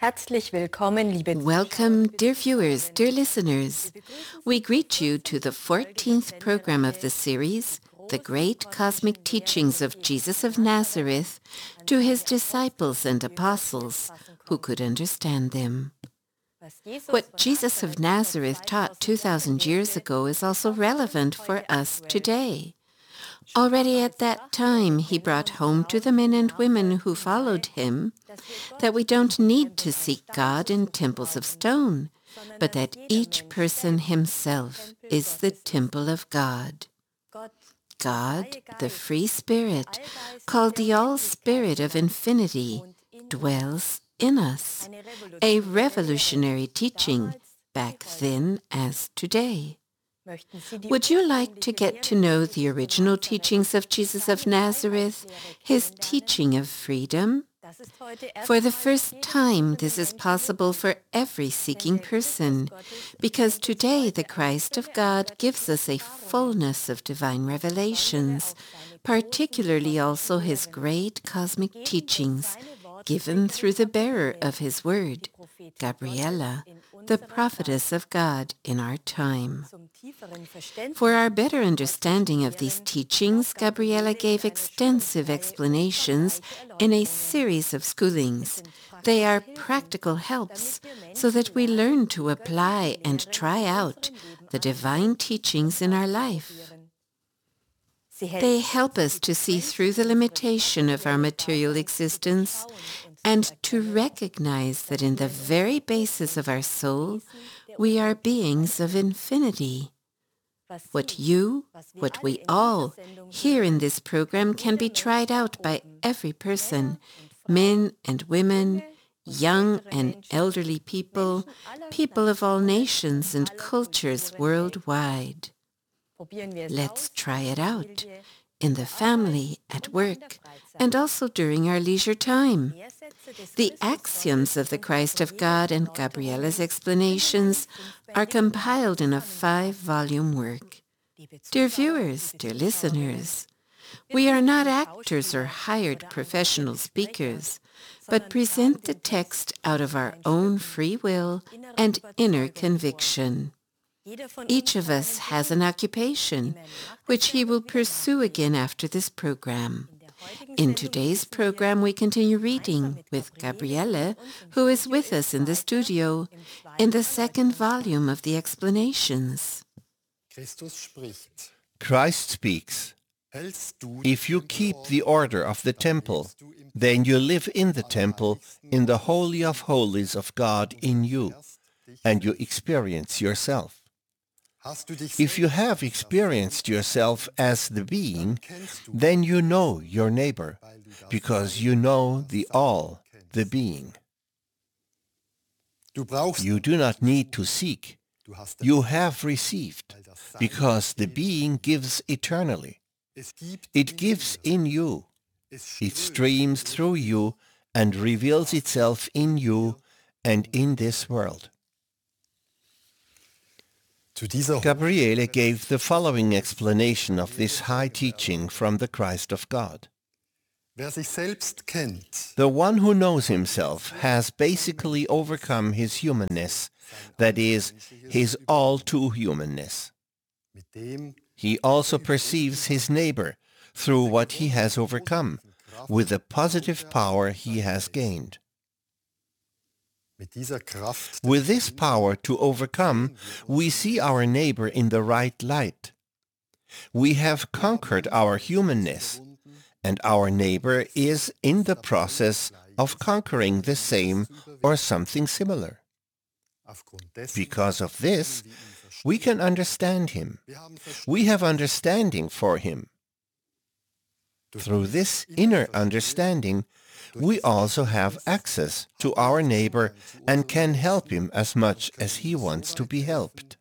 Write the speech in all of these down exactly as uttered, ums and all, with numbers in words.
Herzlich willkommen, liebe Welcome, dear viewers, dear listeners. We greet you to the fourteenth program of the series, The Great Cosmic Teachings of Jesus of Nazareth, to his disciples and apostles, who could understand them. What Jesus of Nazareth taught two thousand years ago is also relevant for us today. Already at that time, he brought home to the men and women who followed him that we don't need to seek God in temples of stone, but that each person himself is the temple of God. God, the free spirit, called the all-spirit of infinity, dwells in us, a revolutionary teaching back then as today. Would you like to get to know the original teachings of Jesus of Nazareth, his teaching of freedom? For the first time, this is possible for every seeking person, because today the Christ of God gives us a fullness of divine revelations, particularly also his great cosmic teachings, given through the bearer of his word, Gabriela, the prophetess of God in our time. For our better understanding of these teachings, Gabriela gave extensive explanations in a series of schoolings. They are practical helps so that we learn to apply and try out the divine teachings in our life. They help us to see through the limitation of our material existence and to recognize that in the very basis of our soul, we are beings of infinity. What you, what we all hear in this program can be tried out by every person, men and women, young and elderly people, people of all nations and cultures worldwide. Let's try it out, in the family, at work, and also during our leisure time. The axioms of the Christ of God and Gabriela's explanations are compiled in a five-volume work. Dear viewers, dear listeners, we are not actors or hired professional speakers, but present the text out of our own free will and inner conviction. Each of us has an occupation, which he will pursue again after this program. In today's program, we continue reading with Gabriele, who is with us in the studio, in the second volume of the explanations. Christ speaks. If you keep the order of the temple, then you live in the temple, in the Holy of Holies of God in you, and you experience yourself. If you have experienced yourself as the being, then you know your neighbor, because you know the all, the being. You do not need to seek. You have received, because the being gives eternally. It gives in you. It streams through you and reveals itself in you and in this world. Gabriele gave the following explanation of this high teaching from the Christ of God. The one who knows himself has basically overcome his humanness, that is, his all-too-humanness. He also perceives his neighbor through what he has overcome, with the positive power he has gained. With this power to overcome, we see our neighbor in the right light. We have conquered our humanness, and our neighbor is in the process of conquering the same or something similar. Because of this, we can understand him. We have understanding for him. Through this inner understanding, we also have access to our neighbor and can help him as much as he wants to be helped.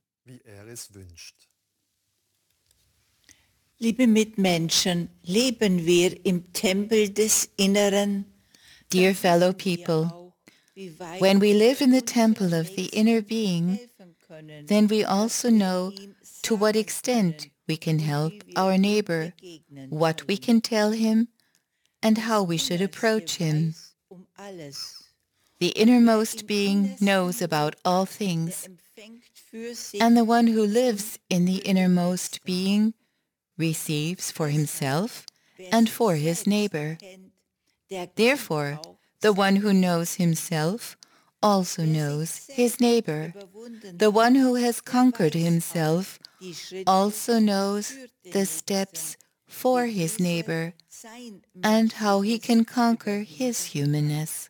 Liebe Mitmenschen, leben wir im Tempel des Inneren? Dear fellow people, when we live in the temple of the inner being, then we also know to what extent we can help our neighbor, what we can tell him, and how we should approach him. The innermost being knows about all things, and the one who lives in the innermost being receives for himself and for his neighbor. Therefore, the one who knows himself also knows his neighbor. The one who has conquered himself also knows the steps for his neighbor and how he can conquer his humanness.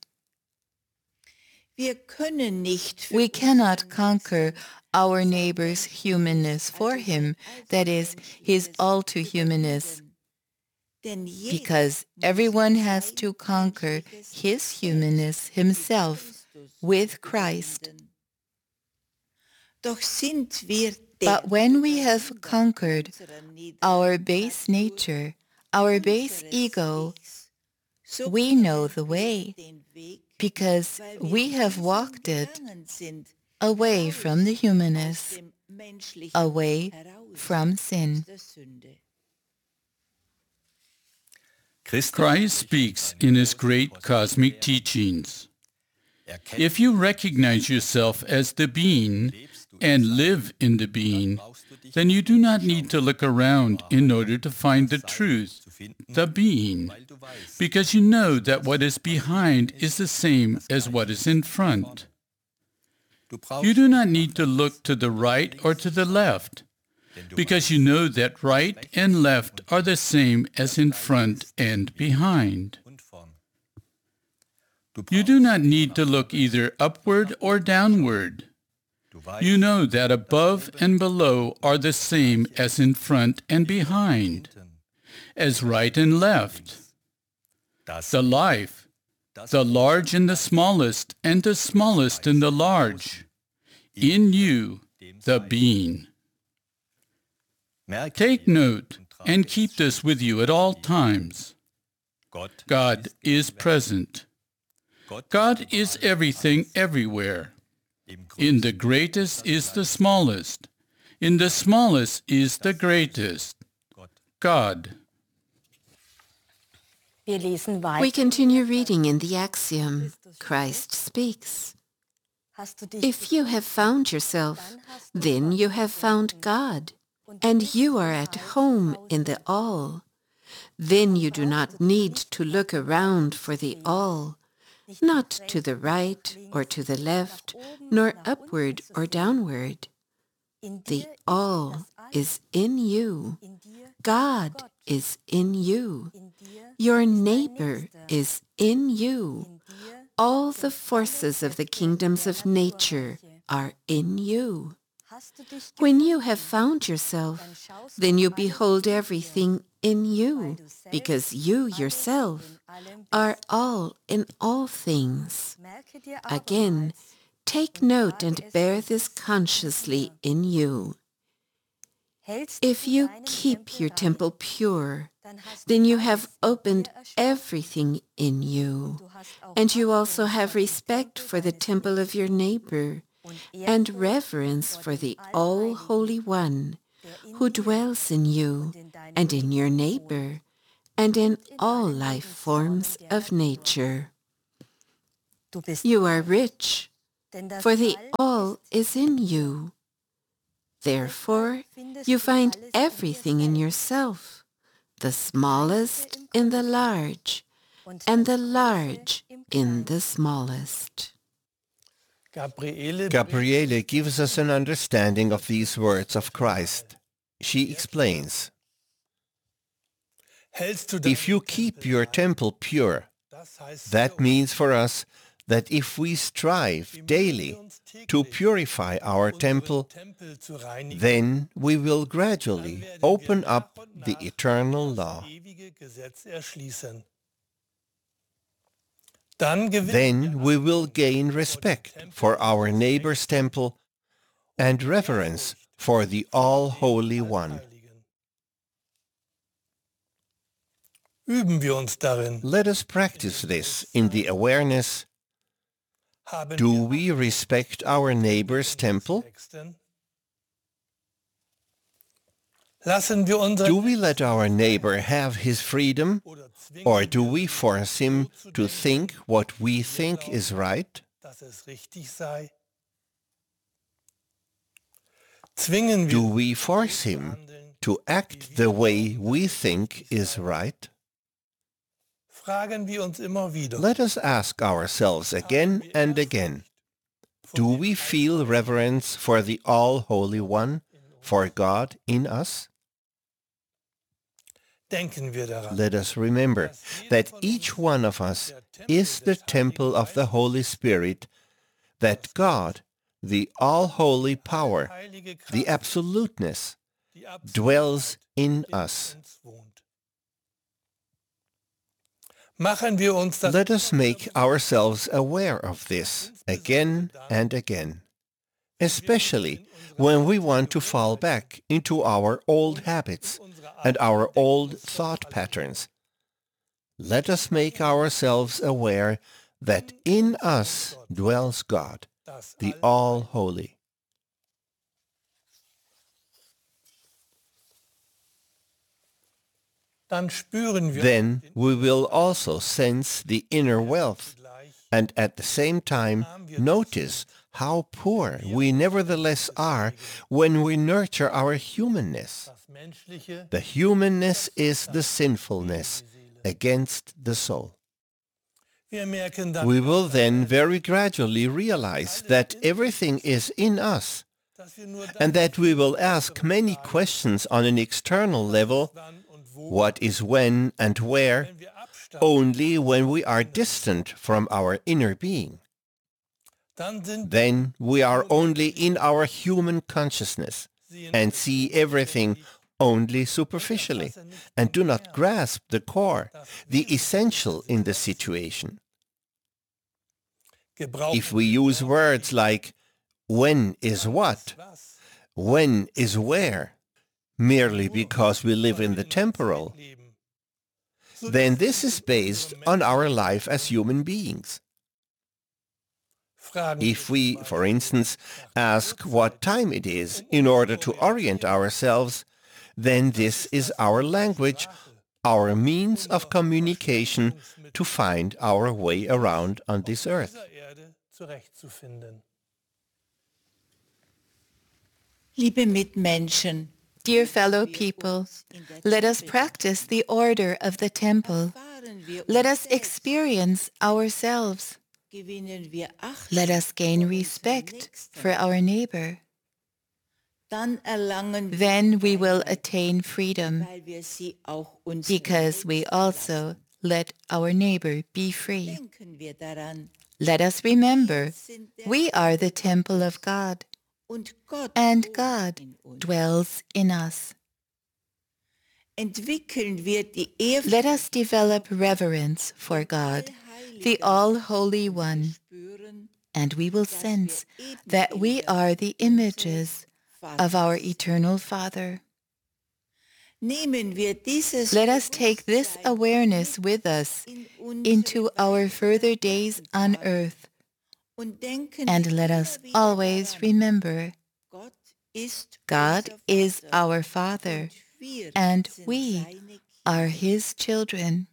We cannot conquer our neighbor's humanness for him, that is, his all-too-humanness, because everyone has to conquer his humanness himself with Christ. But when we have conquered our base nature, our base ego, we know the way, because we have walked it away from the humanness, away from sin. Christ speaks in his great cosmic teachings. If you recognize yourself as the being and live in the being, then you do not need to look around in order to find the truth, the being, because you know that what is behind is the same as what is in front. You do not need to look to the right or to the left, because you know that right and left are the same as in front and behind. You do not need to look either upward or downward. You know that above and below are the same as in front and behind, as right and left. The life, the large and the smallest, and the smallest and the large. In you, the being. Take note and keep this with you at all times. God is present. God is everything everywhere. In the greatest is the smallest. In the smallest is the greatest. God. We continue reading in the axiom, Christ speaks. If you have found yourself, then you have found God, and you are at home in the all. Then you do not need to look around for the all, not to the right or to the left, nor upward or downward. The all is in you. God is in you. Your neighbor is in you. All the forces of the kingdoms of nature are in you. When you have found yourself, then you behold everything in you, because you yourself are all in all things. Again, take note and bear this consciously in you. If you keep your temple pure, then you have opened everything in you, and you also have respect for the temple of your neighbor, and reverence for the All-Holy One, who dwells in you, and in your neighbor, and in all life forms of nature. You are rich, for the all is in you. Therefore, you find everything in yourself, the smallest in the large, and the large in the smallest. Gabriele gives us an understanding of these words of Christ. She explains, if you keep your temple pure, that means for us that if we strive daily to purify our temple, then we will gradually open up the eternal law. Then we will gain respect for our neighbor's temple and reverence for the All-Holy One. Let us practice this in the awareness: do we respect our neighbor's temple? Do we let our neighbor have his freedom, or do we force him to think what we think is right? Do we force him to act the way we think is right? Let us ask ourselves again and again, do we feel reverence for the All-Holy One, for God in us? Let us remember that each one of us is the temple of the Holy Spirit, that God, the all-holy power, the absoluteness, dwells in us. Let us make ourselves aware of this again and again, especially when we want to fall back into our old habits and our old thought patterns. Let us make ourselves aware that in us dwells God, the All-Holy. Then we will also sense the inner wealth, and at the same time notice how poor we nevertheless are when we nurture our humanness. The humanness is the sinfulness against the soul. We will then very gradually realize that everything is in us, and that we will ask many questions on an external level, what is when and where, only when we are distant from our inner being. Then we are only in our human consciousness and see everything only superficially and do not grasp the core, the essential in the situation. If we use words like when is what, when is where, merely because we live in the temporal, then this is based on our life as human beings. If we, for instance, ask what time it is in order to orient ourselves, then this is our language, our means of communication to find our way around on this earth. Liebe Mitmenschen, Dear fellow people, let us practice the order of the temple. Let us experience ourselves. Let us gain respect for our neighbor. Then we will attain freedom, because we also let our neighbor be free. Let us remember, we are the temple of God, and God dwells in us. Let us develop reverence for God, the All-Holy One, and we will sense that we are the images of our eternal Father. Let us take this awareness with us into our further days on earth, and let us always remember, God is our Father, and we are His children.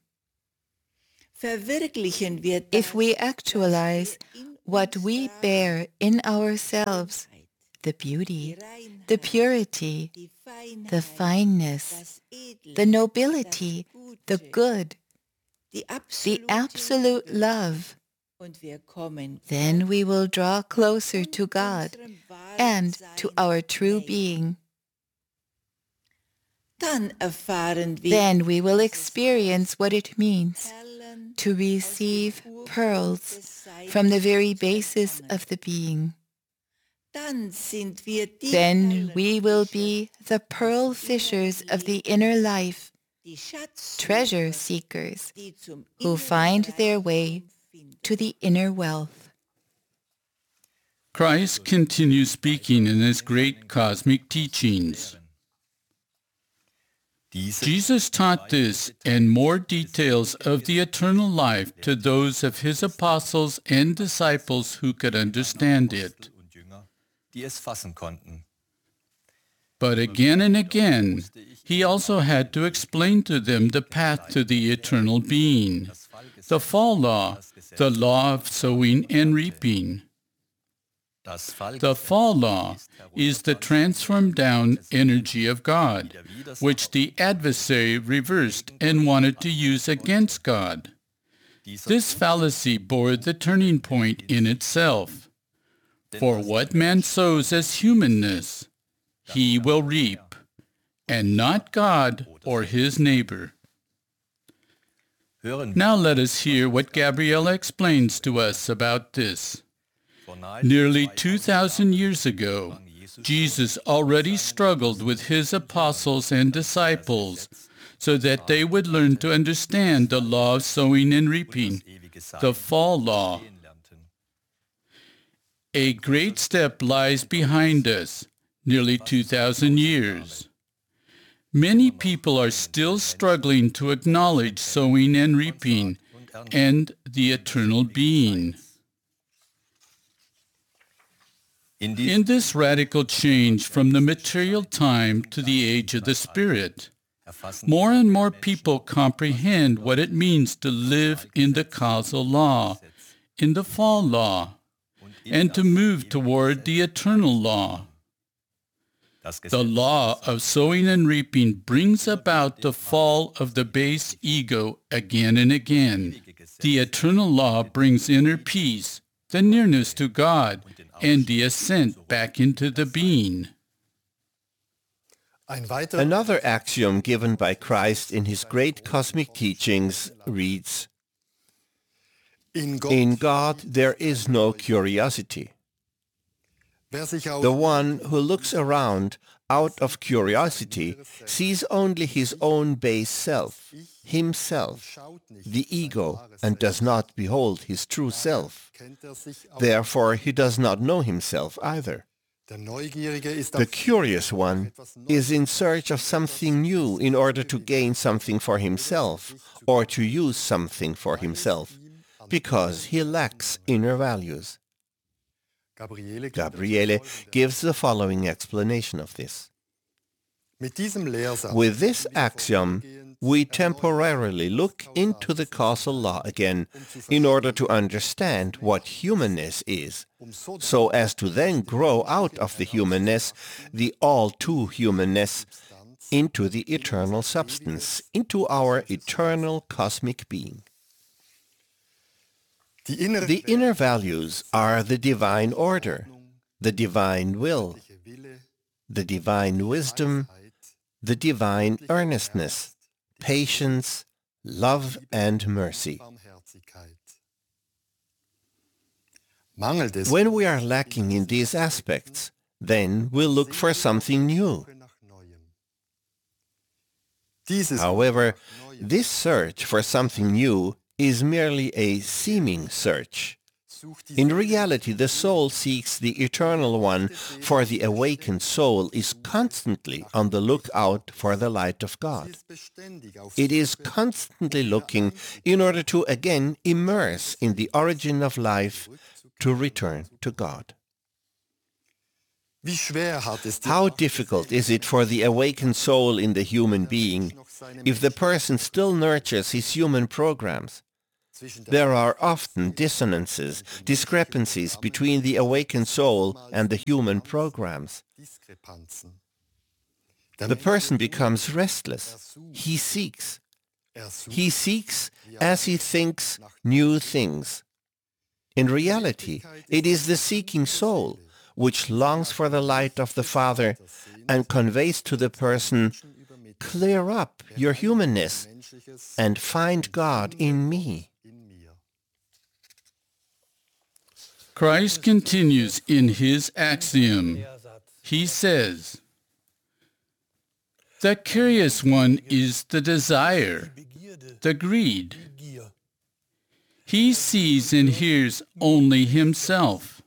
If we actualize what we bear in ourselves, the beauty, the purity, the fineness, the nobility, the good, the absolute love, then we will draw closer to God and to our true being. Then we will experience what it means to receive pearls from the very basis of the being. Then we will be the pearl fishers of the inner life, treasure seekers who find their way to the inner wealth. Christ continues speaking in his great cosmic teachings. Jesus taught this and more details of the eternal life to those of his apostles and disciples who could understand it. But again and again, he also had to explain to them the path to the eternal being, The fall law, the law of sowing and reaping. The fall law is the transformed down energy of God, which the adversary reversed and wanted to use against God. This fallacy bore the turning point in itself. For what man sows as humanness, he will reap, and not God or his neighbor. Now let us hear what Gabriela explains to us about this. Nearly two thousand years ago, Jesus already struggled with his apostles and disciples so that they would learn to understand the law of sowing and reaping, the fall law. A great step lies behind us, nearly two thousand years. Many people are still struggling to acknowledge sowing and reaping and the eternal being. In this radical change from the material time to the age of the Spirit, more and more people comprehend what it means to live in the causal law, in the fall law, and to move toward the eternal law. The law of sowing and reaping brings about the fall of the base ego again and again. The eternal law brings inner peace, the nearness to God, and the ascent back into the being. Another axiom given by Christ in his great cosmic teachings reads, "In God there is no curiosity." The one who looks around out of curiosity sees only his own base self, himself, the ego, and does not behold his true self. Therefore, he does not know himself either. The curious one is in search of something new in order to gain something for himself or to use something for himself, because he lacks inner values. Gabriele gives the following explanation of this. With this axiom, we temporarily look into the causal law again in order to understand what humanness is, so as to then grow out of the humanness, the all-too-humanness, into the eternal substance, into our eternal cosmic being. The inner values are the divine order, the divine will, the divine wisdom, the divine earnestness, patience, love, and mercy. When we are lacking in these aspects, then we look for something new. However, this search for something new is merely a seeming search. In reality, the soul seeks the Eternal One, for the awakened soul is constantly on the lookout for the light of God. It is constantly looking in order to again immerse in the origin of life, to return to God. How difficult is it for the awakened soul in the human being if the person still nurtures his human programs? There are often dissonances, discrepancies between the awakened soul and the human programs. The person becomes restless. He seeks. He seeks as he thinks new things. In reality, it is the seeking soul which longs for the light of the Father and conveys to the person, "Clear up your humanness and find God in me." Christ continues in his axiom. He says, "The curious one is the desire, the greed. He sees and hears only himself.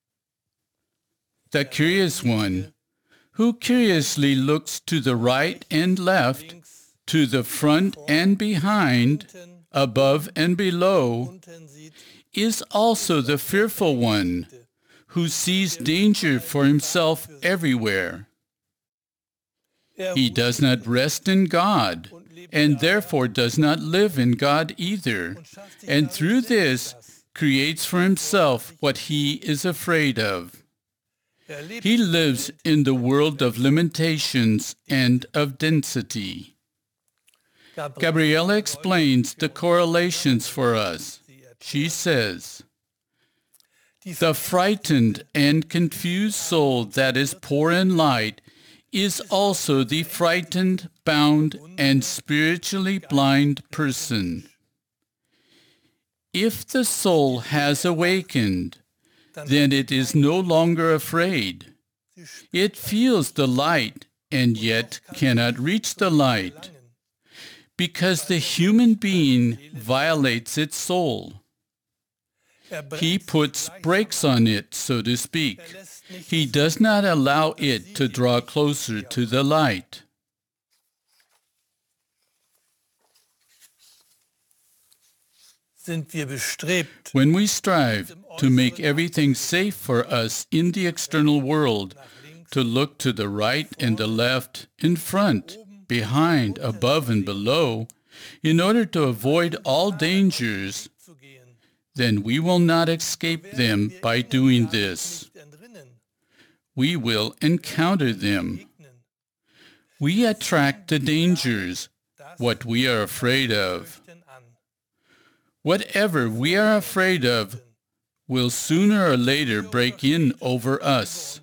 The curious one, who curiously looks to the right and left, to the front and behind, above and below, is also the fearful one, who sees danger for himself everywhere." He does not rest in God, and therefore does not live in God either, and through this creates for himself what he is afraid of. He lives in the world of limitations and of density. Gabriela explains the correlations for us. She says, "The frightened and confused soul that is poor in light is also the frightened, bound, and spiritually blind person. If the soul has awakened, then it is no longer afraid. It feels the light and yet cannot reach the light, because the human being violates its soul. He puts brakes on it, so to speak. He does not allow it to draw closer to the light." When we strive to make everything safe for us in the external world, to look to the right and the left, in front, behind, above and below, in order to avoid all dangers, then we will not escape them by doing this. We will encounter them. We attract the dangers, what we are afraid of. Whatever we are afraid of will sooner or later break in over us.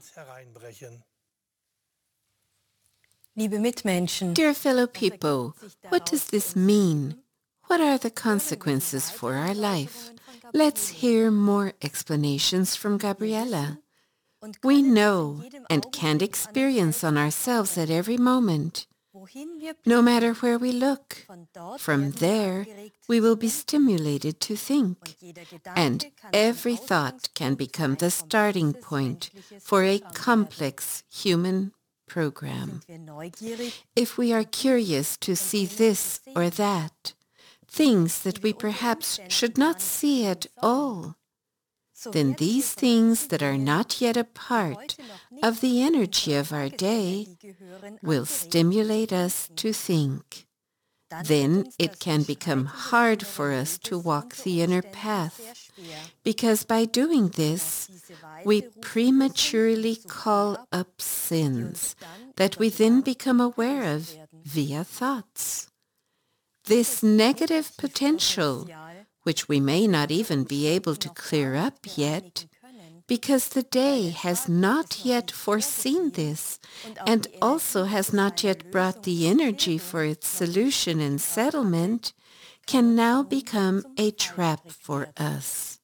Dear fellow people, what does this mean? What are the consequences for our life? Let's hear more explanations from Gabriela. We know and can experience on ourselves at every moment. No matter where we look, from there we will be stimulated to think, and every thought can become the starting point for a complex human program. If we are curious to see this or that, things that we perhaps should not see at all, then these things that are not yet a part of the energy of our day will stimulate us to think. Then it can become hard for us to walk the inner path, because by doing this, we prematurely call up sins that we then become aware of via thoughts. This negative potential, which we may not even be able to clear up yet, because the day has not yet foreseen this and also has not yet brought the energy for its solution and settlement, can now become a trap for us.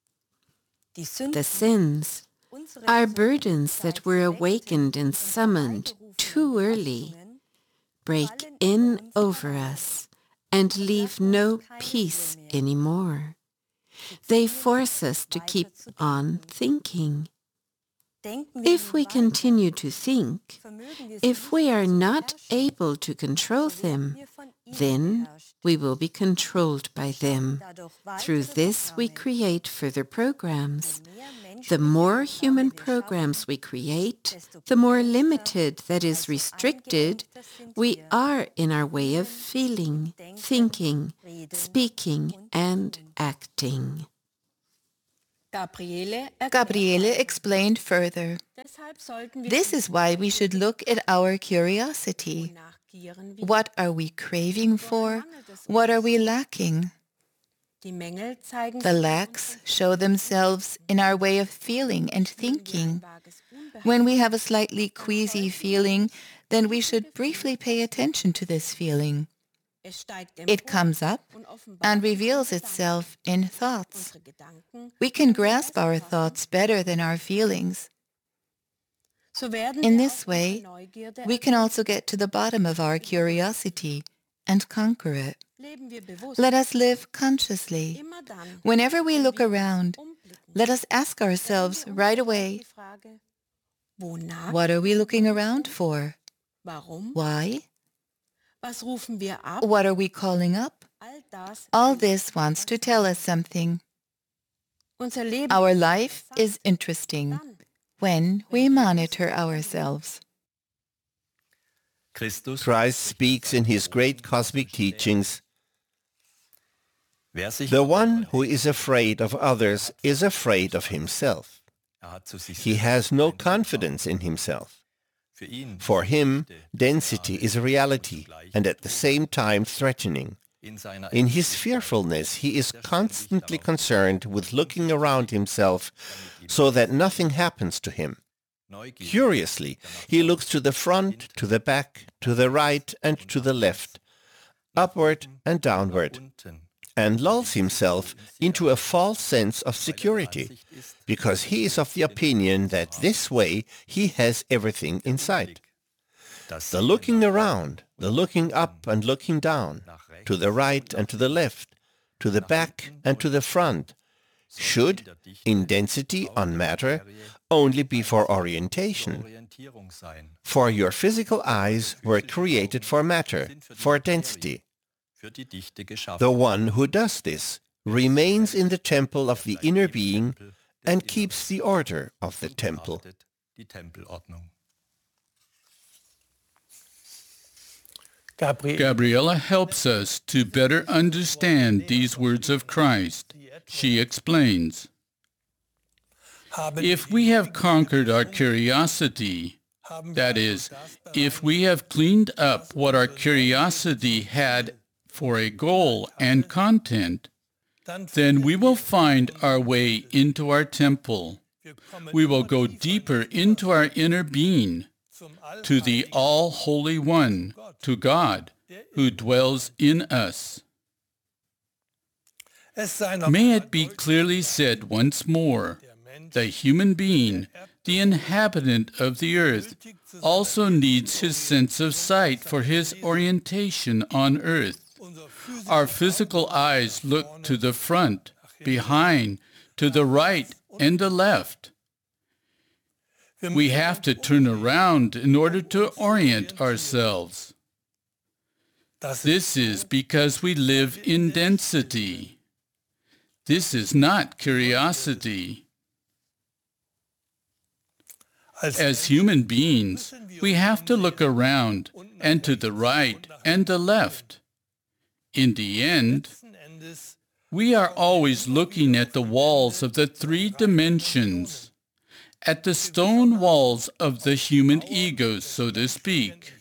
The sins are burdens that were awakened and summoned too early, break in over us, and leave no peace anymore. They force us to keep on thinking. If we continue to think, if we are not able to control them, then we will be controlled by them. Through this, we create further programs. The more human programs we create, the more limited, that is restricted, we are in our way of feeling, thinking, speaking, and acting. Gabriele explained further. This is why we should look at our curiosity. What are we craving for? What are we lacking? The lacks show themselves in our way of feeling and thinking. When we have a slightly queasy feeling, then we should briefly pay attention to this feeling. It comes up and reveals itself in thoughts. We can grasp our thoughts better than our feelings. In this way, we can also get to the bottom of our curiosity and conquer it. Let us live consciously. Whenever we look around, let us ask ourselves right away, what are we looking around for? Why? What are we calling up? All this wants to tell us something. Our life is interesting when we monitor ourselves. Christ speaks in his great cosmic teachings, "The one who is afraid of others is afraid of himself. He has no confidence in himself. For him, density is a reality and at the same time threatening. In his fearfulness, he is constantly concerned with looking around himself so that nothing happens to him. Curiously, he looks to the front, to the back, to the right and to the left, upward and downward, and lulls himself into a false sense of security, because he is of the opinion that this way he has everything in sight. The looking around, the looking up and looking down, to the right and to the left, to the back and to the front, should, in density on matter, only be for orientation. For your physical eyes were created for matter, for density. The one who does this remains in the temple of the inner being and keeps the order of the temple. Gabriela helps us to better understand these words of Christ. She explains, if we have conquered our curiosity, that is, if we have cleaned up what our curiosity had for a goal and content, then we will find our way into our temple. We will go deeper into our inner being, to the All-Holy One, to God, who dwells in us. May it be clearly said once more, the human being, the inhabitant of the earth, also needs his sense of sight for his orientation on earth. Our physical eyes look to the front, behind, to the right and the left. We have to turn around in order to orient ourselves. This is because we live in density. This is not curiosity. As human beings, we have to look around and to the right and the left. In the end, we are always looking at the walls of the three dimensions, at the stone walls of the human ego, so to speak.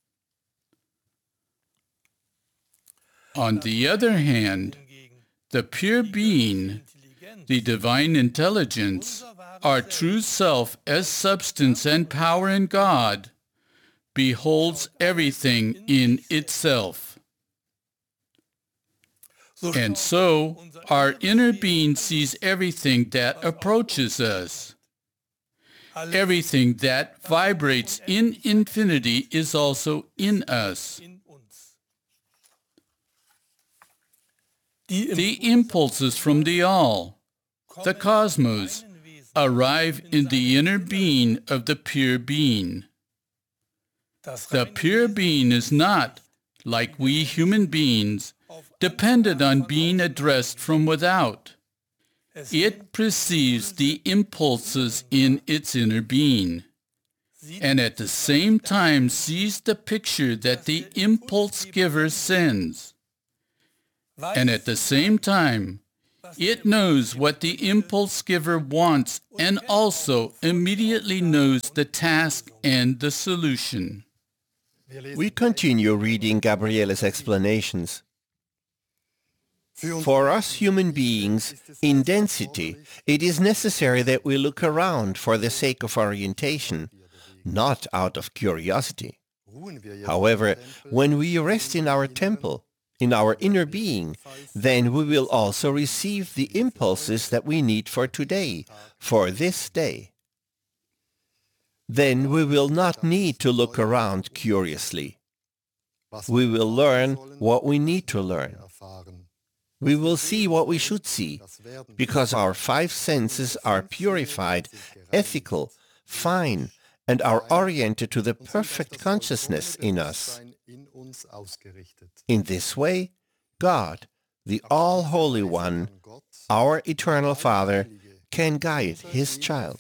On the other hand, the pure being, the divine intelligence, our true self as substance and power in God, beholds everything in itself. And so, our inner being sees everything that approaches us. Everything that vibrates in infinity is also in us. The impulses from the All, the cosmos, arrive in the inner being of the pure being. The pure being is not, like we human beings, dependent on being addressed from without. It perceives the impulses in its inner being, and at the same time sees the picture that the impulse giver sends. And at the same time, it knows what the impulse giver wants and also immediately knows the task and the solution. We continue reading Gabriela's explanations. For us human beings, in density, it is necessary that we look around for the sake of orientation, not out of curiosity. However, when we rest in our temple, in our inner being, then we will also receive the impulses that we need for today, for this day. Then we will not need to look around curiously. We will learn what we need to learn. We will see what we should see, because our five senses are purified, ethical, fine, and are oriented to the perfect consciousness in us. In this way, God, the All-Holy One, our Eternal Father, can guide His child.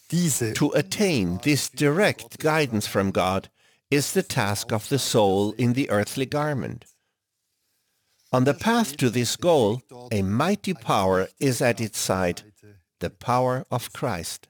To attain this direct guidance from God is the task of the soul in the earthly garment. On the path to this goal, a mighty power is at its side, the power of Christ.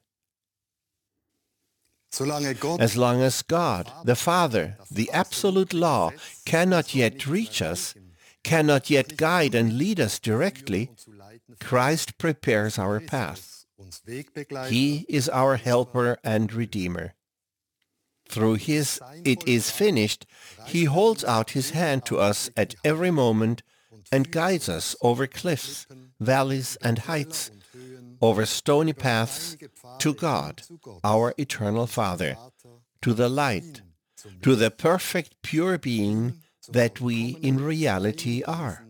As long as God, the Father, the absolute law, cannot yet reach us, cannot yet guide and lead us directly, Christ prepares our path. He is our helper and redeemer. Through his "it is finished," he holds out his hand to us at every moment and guides us over cliffs, valleys, and heights, over stony paths, to God, our eternal Father, to the light, to the perfect pure being that we in reality are.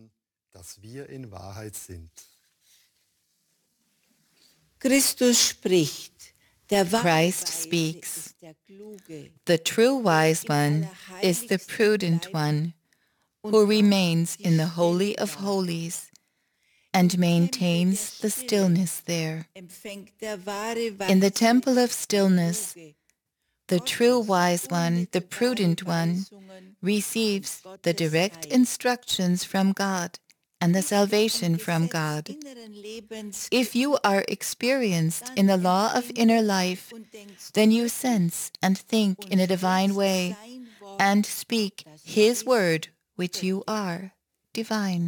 Christ speaks. The true wise one is the prudent one, who remains in the Holy of Holies and maintains the stillness there. In the temple of stillness, the true wise one, the prudent one, receives the direct instructions from God and the salvation from God. If you are experienced in the law of inner life, then you sense and think in a divine way and speak His word, which you are, divine.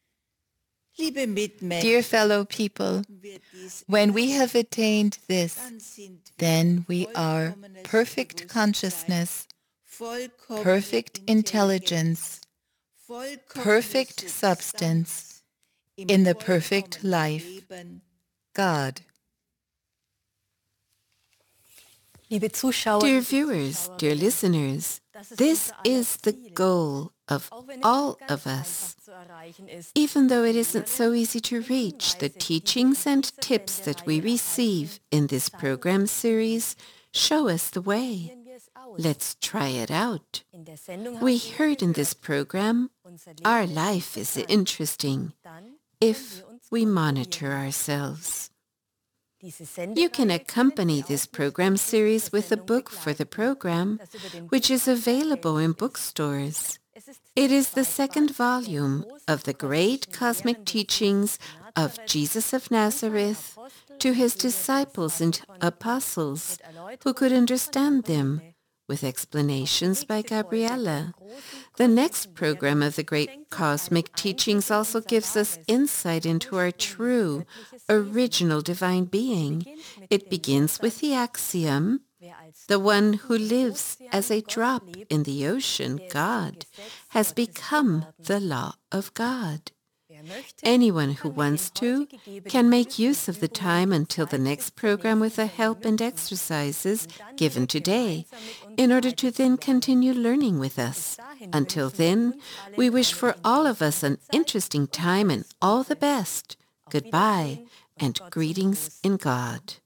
Dear fellow people, when we have attained this, then we are perfect consciousness, perfect intelligence, perfect substance, in the perfect life, God. Dear viewers, dear listeners, this is the goal of all of us. Even though it isn't so easy to reach, the teachings and tips that we receive in this program series show us the way. Let's try it out. We heard in this program, our life is interesting if we monitor ourselves. You can accompany this program series with a book for the program, which is available in bookstores. It is the second volume of the great cosmic teachings of Jesus of Nazareth to his disciples and apostles who could understand them, with explanations by Gabriella. The next program of the Great Cosmic Teachings also gives us insight into our true, original divine being. It begins with the axiom, the one who lives as a drop in the ocean, God, has become the law of God. Anyone who wants to can make use of the time until the next program with the help and exercises given today, in order to then continue learning with us. Until then, we wish for all of us an interesting time and all the best. Goodbye, and greetings in God.